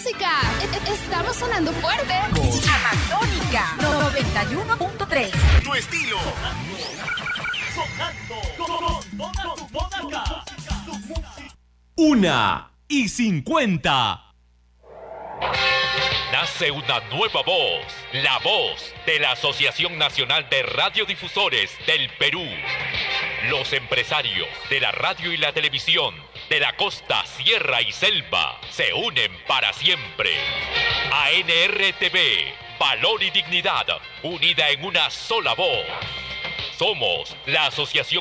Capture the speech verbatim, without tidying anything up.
música. E- Estamos sonando fuerte. Amazónica noventa y uno punto tres. Tu estilo. Una y cincuenta. Nace una nueva voz, la voz de la Asociación Nacional de Radiodifusores del Perú. Los empresarios de la radio y la televisión de la costa, sierra y selva se unen para siempre. A N R T V, valor y dignidad, unida en una sola voz. Somos la Asociación